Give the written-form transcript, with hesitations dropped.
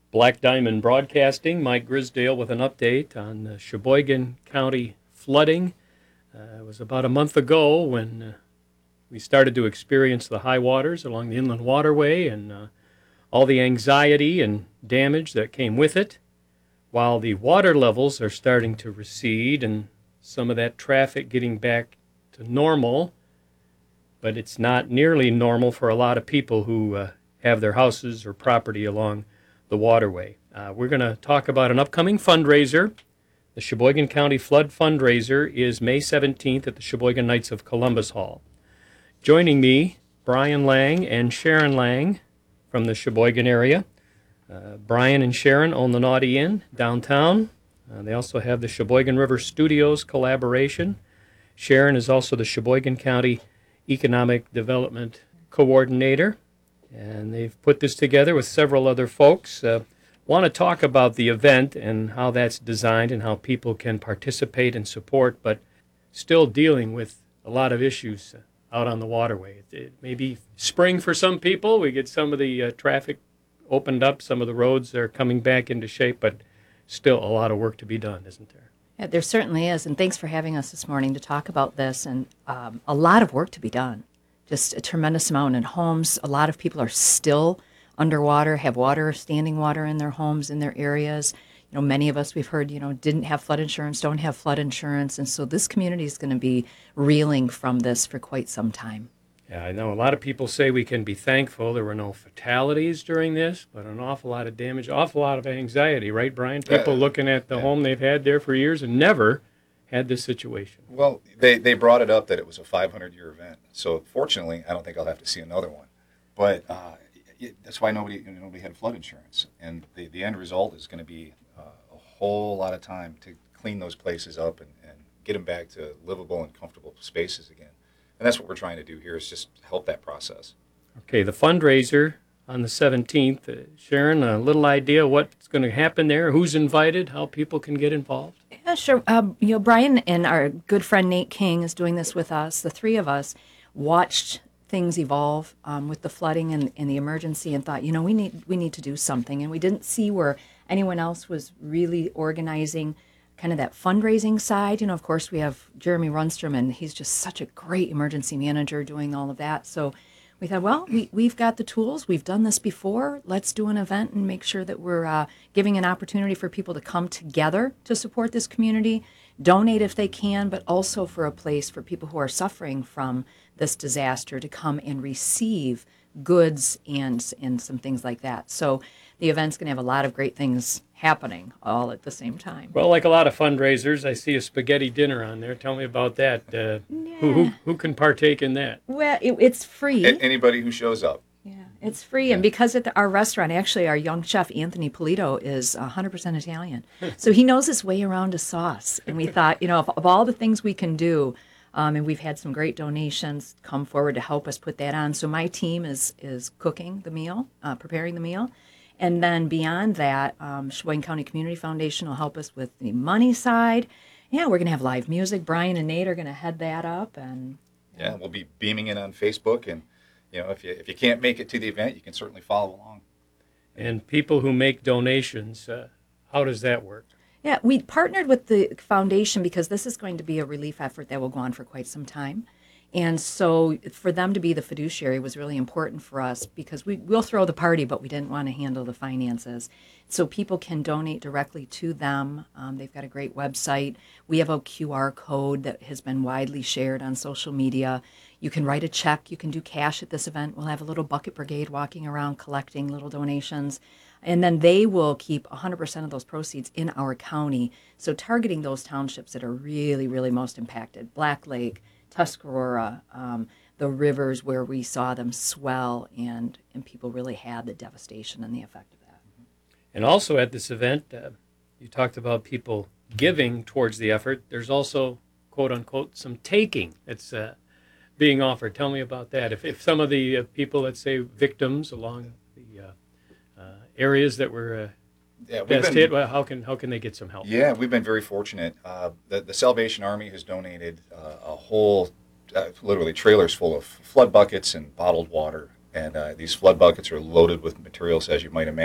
Black Diamond Broadcasting, Mike Grisdale with an update on the Sheboygan County flooding. It was about a month ago when we started to experience the high waters along the inland waterway and all the anxiety and damage that came with it. While the water levels are starting to recede and some of that traffic getting back to normal, but it's not nearly normal for a lot of people who have their houses or property along the waterway. We're going to talk about an upcoming fundraiser. The Sheboygan County Flood Fundraiser is May 17th at the Sheboygan Knights of Columbus Hall. Joining me, Brian Lang and Sharon Lang from the Sheboygan area. Brian and Sharon own the Naughty Inn downtown. They also have the Sheboygan River Studios collaboration. Sharon is also the Sheboygan County Economic Development Coordinator, and they've put this together with several other folks. Want to talk about the event and how that's designed and how people can participate and support, but still dealing with a lot of issues out on the waterway. It may be spring for some people. We get some of the traffic opened up. Some of the roads are coming back into shape, but still a lot of work to be done, isn't there? Yeah, there certainly is, and thanks for having us this morning to talk about this, and a lot of work to be done. Just a tremendous amount in homes. A lot of people are still underwater, have standing water in their homes, in their areas. You know, many of us, we've heard, didn't have flood insurance, don't have flood insurance, and so this community is going to be reeling from this for quite some time. Yeah, I know a lot of people say we can be thankful there were no fatalities during this, but an awful lot of damage, awful lot of anxiety, right, Brian? People looking at the home they've had there for years and never had this situation. Well, they brought it up that it was a 500-year event. So fortunately, I don't think I'll have to see another one. But that's why nobody had flood insurance. And the end result is going to be a whole lot of time to clean those places up and get them back to livable and comfortable spaces again. And that's what we're trying to do here, is just help that process. Okay, the fundraiser on the 17th. Sharon, a little idea what's going to happen there, who's invited, how people can get involved? Yeah, sure. Brian and our good friend Nate King is doing this with us. The three of us watched things evolve with the flooding and the emergency and thought, we need to do something. And we didn't see where anyone else was really organizing kind of that fundraising side. Of course, we have Jeremy Runstrom, and he's just such a great emergency manager doing all of that. So we thought, well, we've got the tools. We've done this before. Let's do an event and make sure that we're giving an opportunity for people to come together to support this community, donate if they can, but also for a place for people who are suffering from this disaster to come and receive goods and some things like that. So the event's going to have a lot of great things happening all at the same time. Well, like a lot of fundraisers, I see a spaghetti dinner on there. Tell me about that. Who can partake in that? Well, it's free. Anybody who shows up. Yeah, it's free. And because at our restaurant, actually, our young chef, Anthony Polito, is 100% Italian. So he knows his way around a sauce. And we thought, of all the things we can do, and we've had some great donations come forward to help us put that on. So my team is cooking the meal, preparing the meal. And then beyond that, Sheboygan County Community Foundation will help us with the money side. Yeah, we're going to have live music. Brian and Nate are going to head that up. And yeah, we'll be beaming it on Facebook. And, if you can't make it to the event, you can certainly follow along. And people who make donations, how does that work? Yeah, we partnered with the foundation because this is going to be a relief effort that will go on for quite some time. And so for them to be the fiduciary was really important for us because we'll throw the party, but we didn't want to handle the finances. So people can donate directly to them. They've got a great website. We have a QR code that has been widely shared on social media. You can write a check. You can do cash at this event. We'll have a little bucket brigade walking around collecting little donations. And then they will keep 100% of those proceeds in our county. So targeting those townships that are really, really most impacted. Black Lake, Tuscarora, the rivers where we saw them swell, and people really had the devastation and the effect of that. And also at this event, you talked about people giving towards the effort. There's also, quote unquote, some taking that's being offered. Tell me about that. If some of the people, let's say victims along the areas that were best hit, well, how can they get some help? Yeah, we've been very fortunate. The Salvation Army has donated a whole, literally trailers full of flood buckets and bottled water. And these flood buckets are loaded with materials, as you might imagine.